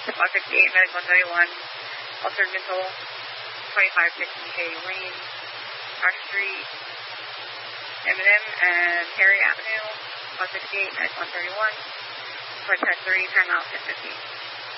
Lot 68, Medic 131, Altered Missile, 2550 Hay Lane, Park Street, M&M and Perry Avenue, Lot 68, Medic 131, Flight Test 3, timeout 10:50.